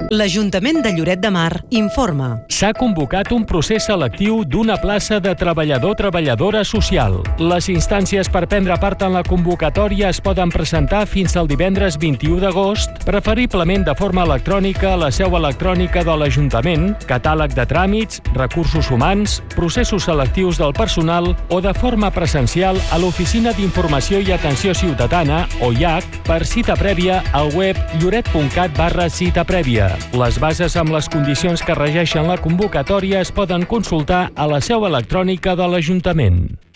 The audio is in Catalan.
L'Ajuntament de Lloret de Mar informa. S'ha convocat un procés selectiu d'una plaça de treballador-treballadora social. Les instàncies per prendre part en la convocatòria es poden presentar fins al divendres 21 d'agost, preferiblement de forma electrònica a la seu electrònica de l'Ajuntament, catàleg de tràmits, recursos humans, processos selectius del personal o de forma presencial a l'Oficina d'Informació i Atenció Ciutadana, o IAC, per cita prèvia al web lloret.cat/cita prèvia. Les bases amb les condicions que regeixen la convocatòria es poden consultar a la seu electrònica de l'Ajuntament.